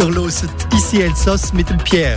Ihr hört «Ici Elsass» mit dem Pierre.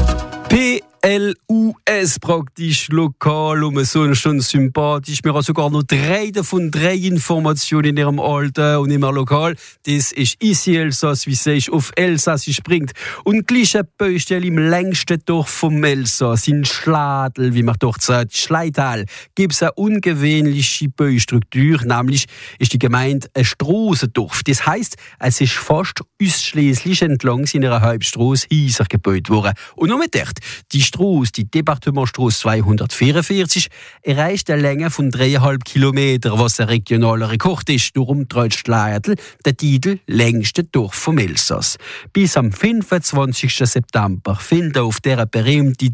PLUS, praktisch lokal, so eine Stunde sympathisch. Wir haben sogar noch 3 davon, 3 Informationen in ihrem Alter und immer lokal. Das ist «Ici Elsass», wie sich auf Elsassisch springt. Und gleich ein Beispiel im längsten Dorf vom Elsass, in Schladl, wie man dort sagt, Schleital, gibt es eine ungewöhnliche Baustruktur, nämlich ist die Gemeinde ein Strassendorf. Das heisst, es ist fast ausschließlich entlang seiner Hauptstrasse Häuser gebaut worden. Und nur mit dort, die Strasse, die Departementstrasse 244, erreicht eine Länge von 3,5 Kilometer, was ein regionaler Rekord ist. Darum trägt Schleital den Titel «Längste Dorf vom Elsass». Bis am 25. September finden auf dieser berühmten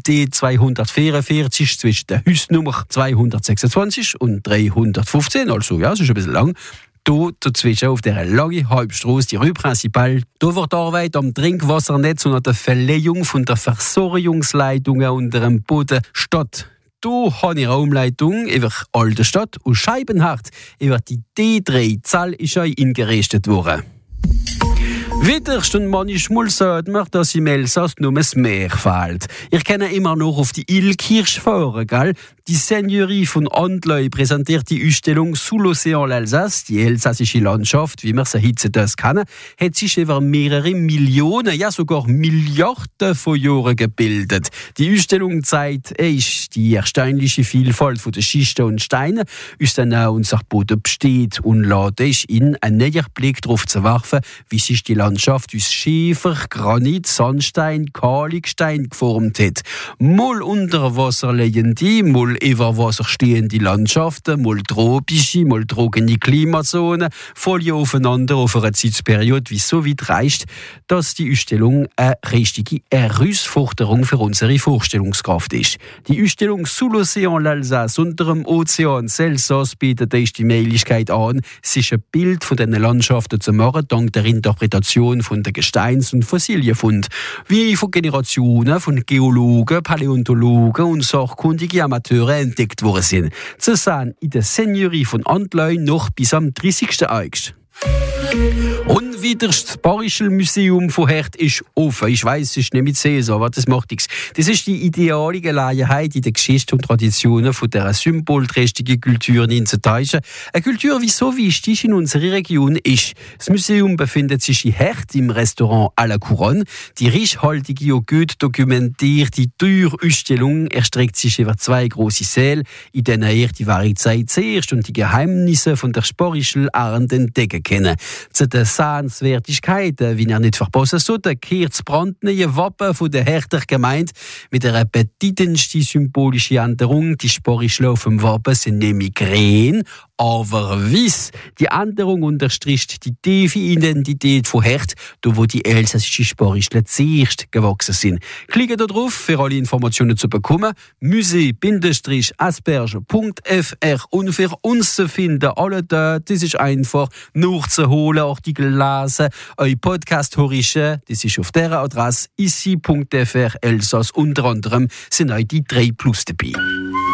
D244 zwischen der Hausnummer 226 und 315, also ja, es ist ein bisschen lang, hier dazwischen auf dieser langen Halbstrasse, die Rue Principale, da wird Arbeit am Trinkwassernetz und an der Verleihung von der Versorgungsleitungen unter dem Boden statt. Hier habe ich eine Umleitung über Altenstadt und Scheibenhardt über die D3. Zahl ist euch eingerichtet worden. Wiederst und manchmal sagt man, dass im Elsass nur das Meer fehlt. Ich kann immer noch auf die Illkirch fahren, gell? Die Seigneurie von Andleu präsentiert die Ausstellung «Sous l'Océan l'Alsace», die elsassische Landschaft, wie wir sie heute kennen, hat sich über mehrere Millionen, ja sogar Milliarden von Jahren gebildet. Die Ausstellung zeigt die erstaunliche Vielfalt der Schichten und Steine, aus denen unser Boden besteht, und lädt in einen näheren Blick darauf zu werfen, wie sich die Landschaft aus Schiefer, Granit, Sandstein, Kahligstein geformt hat. Mal unter Wasser liegende, mal über Wasser stehende Landschaften, mal tropische, mal trogene Klimazonen, voll aufeinander auf einer Zeitperiode, wie so weit reicht, dass die Ausstellung eine richtige Herausforderung für unsere Vorstellungskraft ist. Die Ausstellung «Sous l'Océan l'Alsace» unter dem Ozean Elsass bietet die Möglichkeit an, sich ein Bild von diesen Landschaften zu machen, dank der Interpretation von den Gesteins- und Fossilienfunden, wie von Generationen von Geologen, Paläontologen und sachkundigen Amateuren entdeckt worden sind. Sie sind in der Seigneurie von Andleu noch bis am 30. August. Und wieder das Bayerische Museum von Herd ist offen. Ich weiss, es ist nicht mit Cäsar, aber das macht nichts. Das ist die ideale Gelegenheit, in der Geschichte und Traditionen von dieser symbolträchtigen Kultur zu teilen. Eine Kultur, die so wichtig in unserer Region ist. Das Museum befindet sich in Herd im Restaurant à la Couronne. Die reichhaltige und gut dokumentierte Teuerausstellung erstreckt sich über 2 grosse Säle, in denen ihr die wahre Zeit zuerst und die Geheimnisse von der sparischen Art entdecken können. Zu den Sehenswertigkeiten, wie er nicht verpassen sollte, gehört das brandneue Wappen von der Herder Gemeinde mit einer bedeutendsten symbolischen Änderung. Die Sporische auf dem Wappen sind nämlich grün, aber weiss. Die Änderung unterstricht die tiefe Identität von Herd, da wo die elsassischen Sporischler zuerst gewachsen sind. Klicke da drauf, für alle Informationen zu bekommen. musee-asperge.fr und für uns zu finden, alle da, das ist einfach nachzuholen, Artikel lesen, euer Podcast hören, das ist auf dieser Adresse ici.fr Elsass. Unter anderem sind auch die 3 Plus dabei.